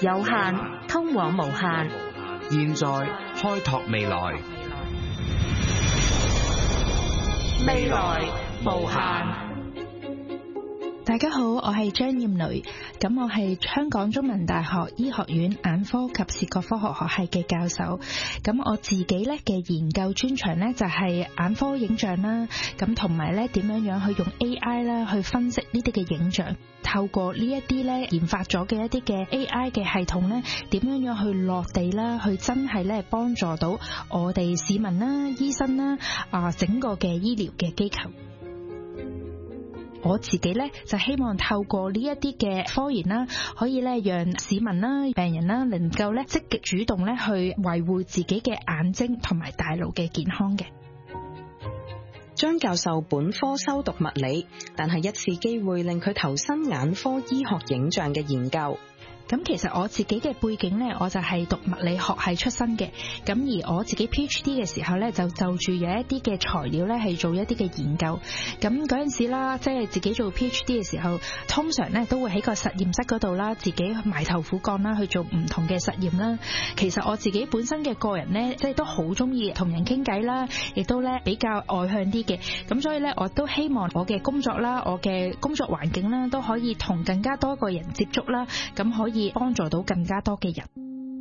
有限通往無限， 現在開拓未來， 未來無限。 大家好，我係張艷蕾，咁我係香港中文大學醫學院眼科及視覺科學學系嘅教授。咁我自己咧嘅研究專長咧就係眼科影像啦，咁同埋咧點樣去用 AI 啦去分析呢啲嘅影像，透過呢一啲咧研發咗嘅一啲嘅 AI 嘅系統咧，點樣去落地啦，去真係咧幫助到我哋市民啦、醫生啦整個嘅醫療嘅機構。我自己咧就希望透過呢一啲嘅科研啦，可以咧讓市民啦、病人啦能夠咧積極主動咧去維護自己嘅眼睛同埋大腦嘅健康嘅。 張教授本科修讀物理，但係一次機會令佢投身眼科醫學影像嘅研究。 咁其實我自己嘅背景呢，我就係讀物理學系出身嘅。咁而我自己 PhD 嘅時候呢，就住有一啲嘅材料呢，係做一啲嘅研究。咁嗰陣時啦，即係自己做 PhD 嘅時候，通常呢都會喺個實驗室嗰度啦，自己埋頭苦幹啦，去做唔同嘅實驗啦。其實我自己本身嘅個人呢，即係都好中意同人傾偈啦，亦都呢比較外向啲嘅。咁所以呢，我都希望我嘅工作啦，我嘅工作環境啦，都可以同更加多個人接觸啦，咁可以幫助到更加多嘅人。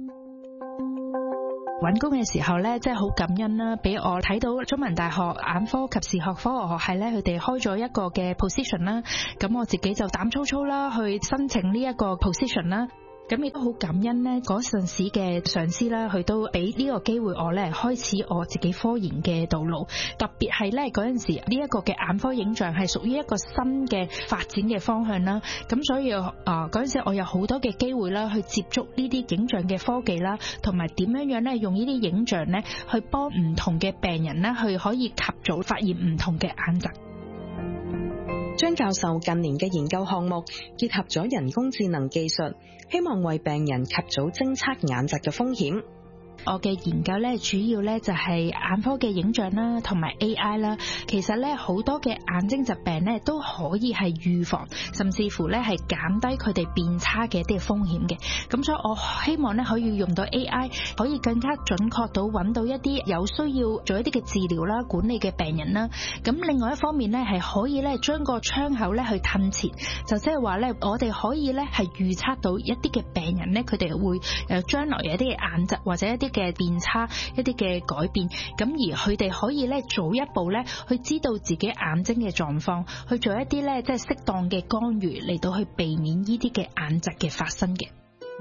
揾工嘅時候呢，真係好感恩啦，俾我睇到中文大學眼科及視覺科學學系呢，佢哋開咗一個嘅 position 啦，咁我自己就膽粗粗啦去申請呢一個 position 啦。咁亦都好感恩呢，嗰陣時嘅上司啦，佢都俾呢個機會我咧，開始我自己科研嘅道路。特別係咧嗰陣時呢一個嘅眼科影像係屬於一個新嘅發展嘅方向啦。咁所以嗰陣時我有好多嘅機會啦，去接觸呢啲影像嘅科技啦，同埋點樣咧用呢啲影像咧去幫唔同嘅病人咧，去可以及早發現唔同嘅眼疾。 張教授近年嘅研究項目結合咗人工智能技術，希望為病人及早偵測眼疾嘅風險。 我嘅研究咧，主要咧就係眼科嘅影像啦，同埋 AI 啦。其實咧好多嘅眼睛疾病咧都可以係預防，甚至乎咧係減低佢哋變差嘅一啲風險嘅。咁所以我希望咧可以用到 AI， 可以更加準確到揾到一啲有需要做一啲嘅治療啦、管理嘅病人啦。咁另外一方面咧係可以咧將個窗口咧去褪前，就即係話咧我哋可以咧係預測到一啲嘅病人咧佢哋會將來有一啲嘅眼疾或者一啲嘅變差，一啲嘅改變，咁而佢哋可以咧早一步咧去知道自己眼睛嘅狀況，去做一啲咧即係適當嘅干預，嚟到去避免呢啲嘅眼疾嘅發生嘅。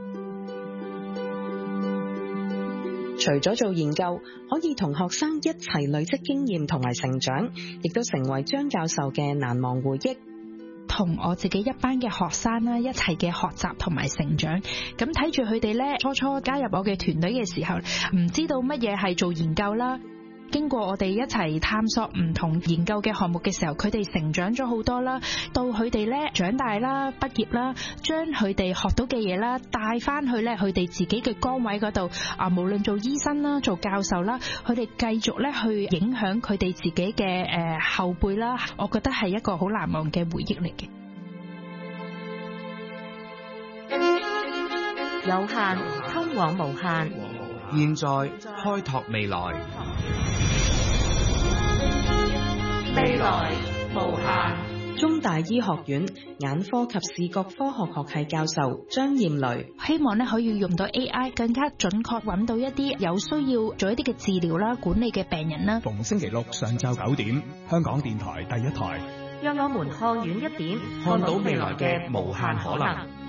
除咗做研究，可以同學生一齊累積經驗同埋成長，亦都成為張教授嘅難忘回憶。 同我自己一班嘅學生啦，一齊嘅學習同埋成長，咁睇住佢哋咧初初加入我嘅團隊嘅時候，唔知道乜嘢係做研究啦。經過我哋一齊探索唔同研究嘅項目嘅時候，佢哋成長咗好多啦。到佢哋咧長大啦、畢業啦，將佢哋學到嘅嘢啦帶翻去咧佢哋自己嘅崗位嗰度無論做醫生啦、做教授啦，佢哋繼續咧去影響佢哋自己嘅後輩啦。我覺得係一個好難忘嘅回憶嚟嘅。 有限通往無限， 現在開拓未來， 未來無限。 中大醫學院眼科及視覺科學學系教授張艷蕾， 希望咧可以用到 AI 更加準確揾到一啲有需要做一啲嘅治療啦、管理嘅病人啦。 逢星期六上晝9點，香港電台第一台， 讓我們看遠一點，看到未來嘅無限可能。